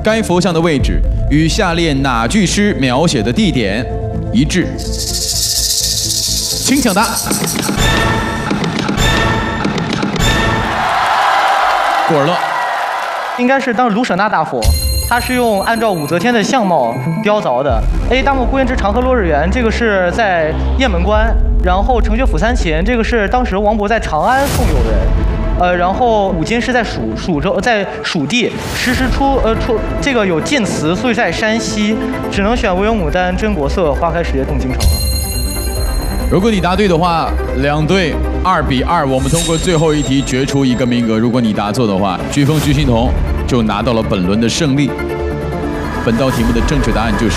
该佛像的位置与下列哪句诗描写的地点一致？请抢答。古尔勒， 应该是当时卢舍那大佛，它是按照武则天的相貌雕凿的。大漠孤烟直，长河落日圆，这个是在雁门关。然后城阙辅三秦，这个是当时王勃在长安送友人。然后五经是在蜀州，在蜀地。诗出这个有晋祠，所以在山西，只能选惟有牡丹真国色，花开时节动京城了。 如果你答对的话，2队2比2，我们通过最后一题决出一个名额。如果你答错的话，飓风居心彤就拿到了本轮的胜利。本道题目的正确答案就是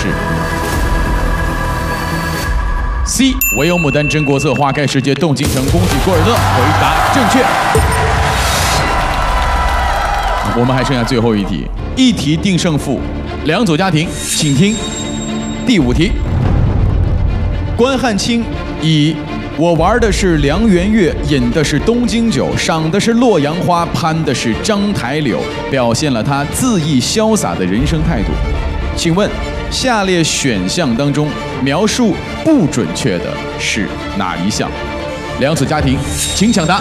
C， 惟有牡丹真国色，花开时节动京城。恭喜古尔勒回答正确。我们还剩下最后一题，一题定胜负，2组家庭，请听第5题。关汉卿以我玩的是梁园月，饮的是东京酒，赏的是洛阳花，攀的是章台柳，表现了他恣意潇洒的人生态度。请问下列选项当中描述不准确的是哪一项？2组家庭，请抢答。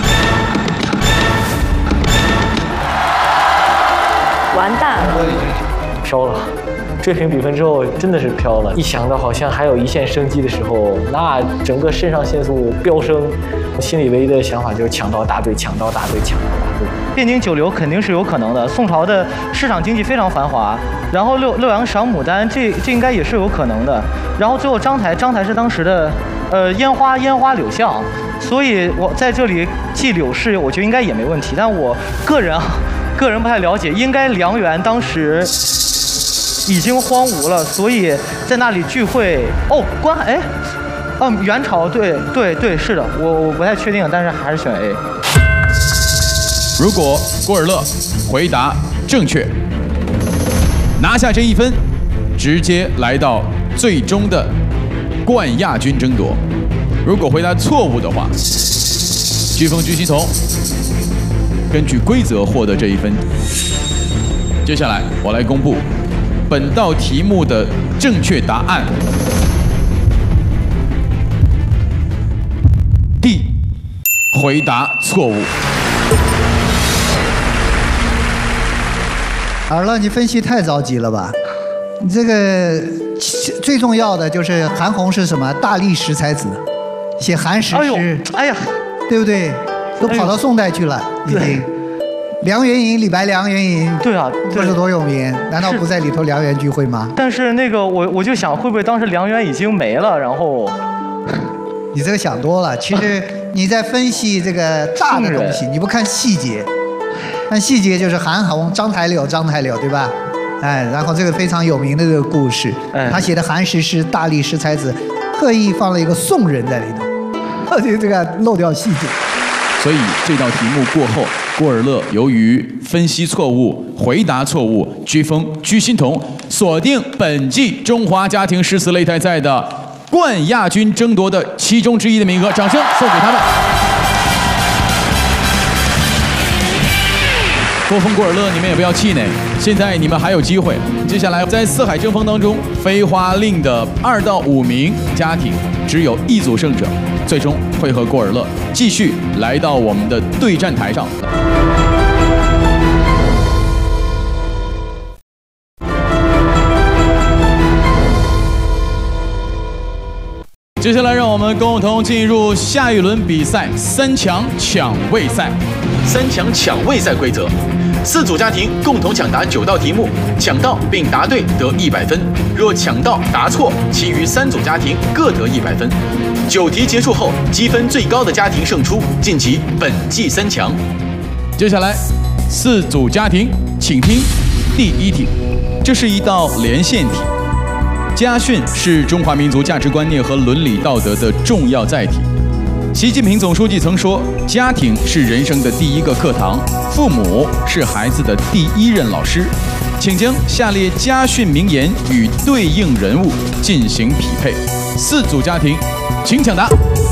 完蛋了， 飘了。追平比分之后真的是飘了，一想到好像还有一线生机的时候，那整个肾上腺素飙升，心里唯一的想法就是抢到答对，抢到答对，抢到答对。汴京九流肯定是有可能的，宋朝的市场经济非常繁华，然后六阳赏牡丹，这应该也是有可能的。然后最后章台是当时的烟花柳巷，所以我在这里记柳氏，我觉得应该也没问题。但我个人不太了解，应该梁园当时已经荒芜了，所以在那里聚会。元朝，对，是的，我不太确定，但是还是选 A。 如果古尔勒回答正确，拿下这1分，直接来到最终的冠亚军争夺。如果回答错误的话，飓风居心彤根据规则获得这1分。接下来我来公布本道题目的正确答案。D， 回答错误。 尔勒，你分析太着急了吧？你这个最重要的就是韩红是什么？大历十才子，写韩诗诗， 哎呀， 对不对？都跑到宋代去了，已经。梁园饮，李白梁园饮， 对啊， 这是多有名？难道不在里头梁园聚会吗？ 但是那个我就想，会不会当时梁园已经没了？然后， 你这个想多了。其实你在分析这个大的东西，你不看细节。看细节就是韩红章台柳，对吧？然后这个非常有名的这个故事，他写的韩诗是大历十才子，特意放了一个宋人在里头，这个漏掉细节。 所以这道题目过后，古尔勒由于分析错误、回答错误，飓风居心彤锁定本季中华家庭诗词擂台赛的冠亚军争夺的其中之一的名额，掌声送给他们。波峰古尔勒，你们也不要气馁，现在你们还有机会。接下来在四海争锋当中，飞花令的2到5名家庭只有1组胜者，最终会和古尔勒继续来到我们的对战台上。接下来让我们共同进入下一轮比赛3强抢位赛。3强抢位赛规则：4组家庭共同抢答9道题目，抢到并答对得100分，若抢到答错，其余3组家庭各得100分。9题结束后，积分最高的家庭胜出，晋级本季3强。接下来4组家庭，请听第1题，这是一道连线题。家训是中华民族价值观念和伦理道德的重要载体。习近平总书记曾说，家庭是人生的第一个课堂，父母是孩子的第1任老师。请将下列家训名言与对应人物进行匹配。4组家庭，请抢答。